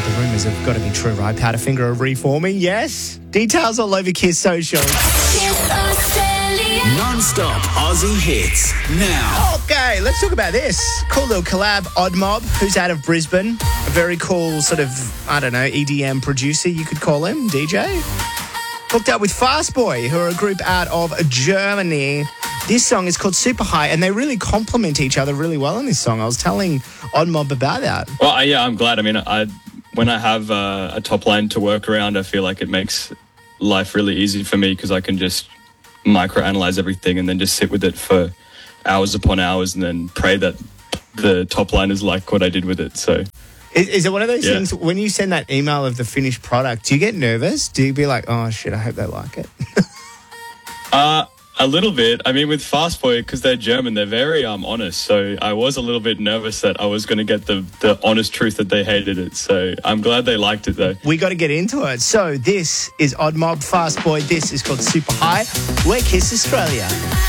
the rumours have got to be true, right? Powderfinger are reforming, yes? Details all over Kiss Social. Kiss Australia. Non-stop Aussie hits. Now. Okay, let's talk about this. Cool little collab, Odd Mob, who's out of Brisbane. A very cool sort of, I don't know, EDM producer, you could call him, DJ. Hooked up with Fast Boy, who are a group out of Germany. This song is called Super High, and they really complement each other really well in this song. I was telling Odd Mob about that. Well, yeah, I'm glad. I mean, when I have a top line to work around, I feel like it makes life really easy for me because I can just microanalyze everything and then just sit with it for hours upon hours and then pray that the top line is like what I did with it. So, is it one of those things, when you send that email of the finished product, do you get nervous? Do you be like, oh, shit, I hope they like it? A little bit. I mean, with Fast Boy, because they're German, they're very honest. So I was a little bit nervous that I was going to get the honest truth that they hated it. So I'm glad they liked it, though. We got to get into it. So this is Odd Mob, Fast Boy. This is called Super High. We're Kiss Australia.